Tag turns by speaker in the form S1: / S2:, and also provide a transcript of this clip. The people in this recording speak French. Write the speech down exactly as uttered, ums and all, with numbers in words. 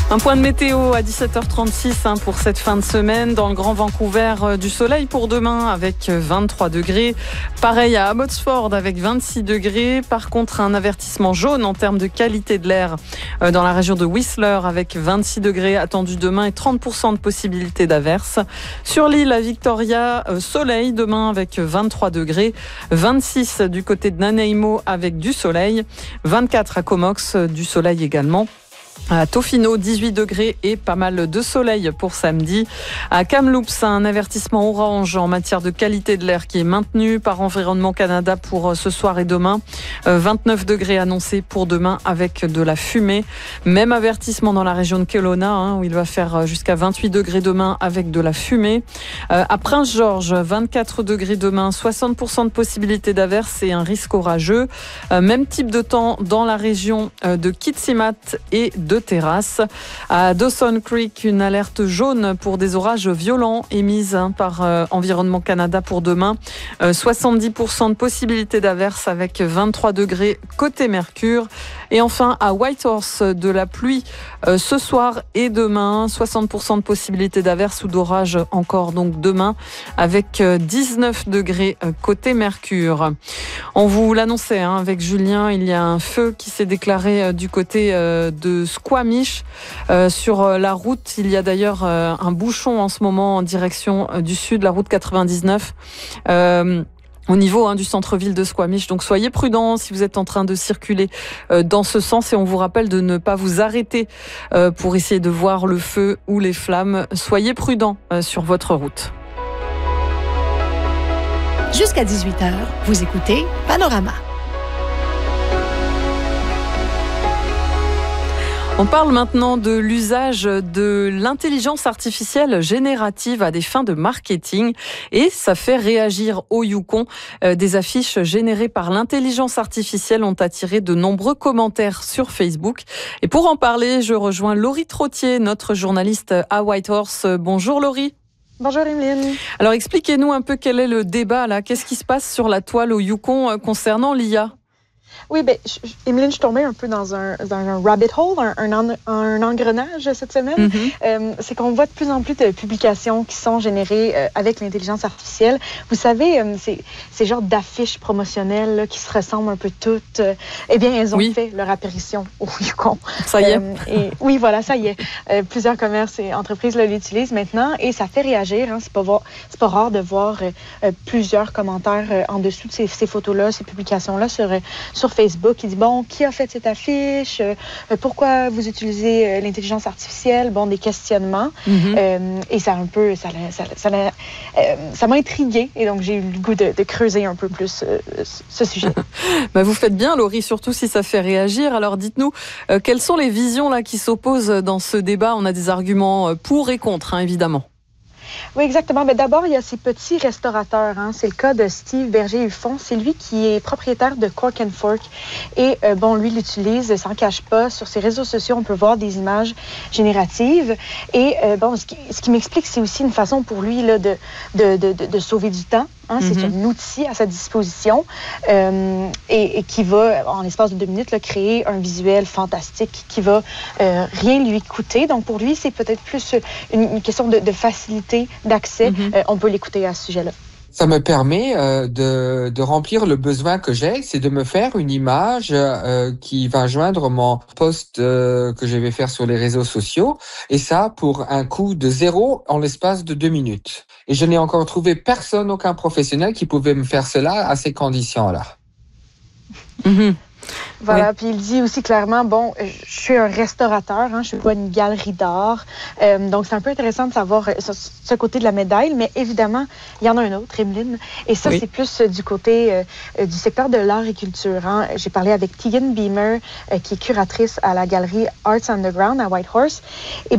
S1: Un point de météo à dix-sept heures trente-six hein, pour cette fin de semaine. Dans le Grand Vancouver, euh, du soleil pour demain avec vingt-trois degrés. Pareil à Abbotsford avec vingt-six degrés. Par contre, un avertissement jaune en termes de qualité de l'air euh, dans la région de Whistler avec vingt-six degrés attendus demain et trente pour cent de possibilité d'averse. Sur l'île à Victoria, euh, soleil demain avec vingt-trois degrés. vingt-six du côté de Nanaimo avec du soleil. vingt-quatre à Comox, du soleil également. À Tofino, dix-huit degrés et pas mal de soleil pour samedi. À Kamloops, un avertissement orange en matière de qualité de l'air qui est maintenu par Environnement Canada pour ce soir et demain. vingt-neuf degrés annoncés pour demain avec de la fumée. Même avertissement dans la région de Kelowna hein, où il va faire jusqu'à vingt-huit degrés demain avec de la fumée. À Prince-Georges, vingt-quatre degrés demain, soixante pour cent de possibilité d'averse et un risque orageux. Même type de temps dans la région de Kitimat et de Terrasse. À Dawson Creek, une alerte jaune pour des orages violents émise hein, par euh, Environnement Canada pour demain. Euh, soixante-dix pour cent de possibilité d'averse avec vingt-trois degrés côté Mercure. Et enfin, à Whitehorse, de la pluie euh, ce soir et demain. soixante pour cent de possibilité d'averse ou d'orage encore donc demain avec euh, dix-neuf degrés euh, côté Mercure. On vous l'annonçait hein, avec Julien, il y a un feu qui s'est déclaré euh, du côté euh, de Squamish. Euh, sur la route, il y a d'ailleurs euh, un bouchon en ce moment en direction euh, du sud, la route quatre-vingt-dix-neuf. Euh, au niveau hein, du centre-ville de Squamish. Donc soyez prudents si vous êtes en train de circuler euh, dans ce sens et on vous rappelle de ne pas vous arrêter euh, pour essayer de voir le feu ou les flammes. Soyez prudents euh, sur votre route.
S2: Jusqu'à dix-huit heures, vous écoutez Panorama.
S1: On parle maintenant de l'usage de l'intelligence artificielle générative à des fins de marketing et ça fait réagir au Yukon. Euh, des affiches générées par l'intelligence artificielle ont attiré de nombreux commentaires sur Facebook. Et pour en parler, je rejoins Laurie Trottier, notre journaliste à Whitehorse. Bonjour Laurie.
S3: Bonjour Emeline.
S1: Alors expliquez-nous un peu quel est le débat là. Qu'est-ce qui se passe sur la toile au Yukon euh, concernant l'I A ?
S3: Oui, bien, Emeline, je suis tombée un peu dans un, dans un rabbit hole, un, un, un engrenage cette semaine. Mm-hmm. Euh, c'est qu'on voit de plus en plus de publications qui sont générées euh, avec l'intelligence artificielle. Vous savez, euh, c'est ces genres d'affiches promotionnelles là, qui se ressemblent un peu toutes. Euh, eh bien, elles ont oui. fait leur apparition au Yukon.
S1: Ça y est.
S3: Euh, et, oui, voilà, ça y est. Euh, plusieurs commerces et entreprises là, l'utilisent maintenant et ça fait réagir. Hein, c'est pas, voir, c'est pas rare de voir euh, plusieurs commentaires euh, en dessous de ces, ces photos-là, ces publications-là sur, euh, sur Facebook. Il dit, bon, qui a fait cette affiche? Euh, pourquoi vous utilisez euh, l'intelligence artificielle? Bon, des questionnements. Mm-hmm. Euh, et ça un peu, ça, ça, ça, euh, ça m'a intriguée. Et donc, j'ai eu le goût de, de creuser un peu plus euh, ce sujet.
S1: Ben, vous faites bien, Laurie, surtout si ça fait réagir. Alors, dites-nous, euh, quelles sont les visions là qui s'opposent dans ce débat? On a des arguments pour et contre, hein, évidemment.
S3: Oui, exactement. Mais d'abord, il y a ces petits restaurateurs. Hein. C'est le cas de Steve Berger-Huffon. C'est lui qui est propriétaire de Cork and Fork. Et euh, bon, lui l'utilise, s'en cache pas. Sur ses réseaux sociaux, on peut voir des images génératives. Et euh, bon, ce qui, ce qui m'explique, c'est aussi une façon pour lui là, de, de, de, de, de sauver du temps. Hein, mm-hmm. C'est un outil à sa disposition euh, et, et qui va, en l'espace de deux minutes, là, créer un visuel fantastique qui va euh, rien lui coûter. Donc, pour lui, c'est peut-être plus une, une question de, de facilité d'accès. Mm-hmm. Euh, on peut l'écouter à ce sujet-là.
S4: Ça me permet euh, de, de remplir le besoin que j'ai, c'est de me faire une image euh, qui va joindre mon post euh, que je vais faire sur les réseaux sociaux, et ça pour un coût de zéro en l'espace de deux minutes. Et je n'ai encore trouvé personne, aucun professionnel qui pouvait me faire cela à ces conditions-là.
S1: Mm-hmm.
S3: Voilà,
S1: oui.
S3: Puis il dit aussi clairement, bon, je suis un restaurateur, hein, je suis pas une galerie d'art, euh, donc c'est un peu intéressant de savoir ce, ce côté de la médaille, mais évidemment, il y en a un autre, Emeline, et ça, oui. c'est plus du côté euh, du secteur de l'art et culture. Hein. J'ai parlé avec Tegan Beamer, euh, qui est curatrice à la galerie Arts Underground à Whitehorse, et